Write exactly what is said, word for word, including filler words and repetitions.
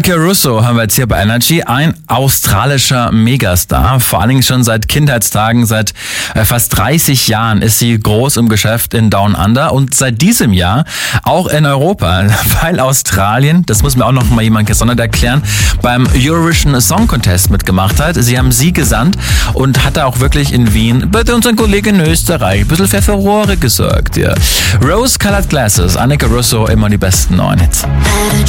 Anneke Russo haben wir jetzt hier bei Energy, ein australischer Megastar, vor allen Dingen schon seit Kindheitstagen, seit äh, fast dreißig Jahren ist sie groß im Geschäft in Down Under und seit diesem Jahr auch in Europa, weil Australien, das muss mir auch noch mal jemand gesondert erklären, beim Eurovision Song Contest mitgemacht hat. Sie haben sie gesandt und hat da auch wirklich in Wien bei unseren Kollegen in Österreich ein bisschen für Furore gesorgt. Ja. Rose Colored Glasses, Anneke Russo, immer die besten neuen Hits.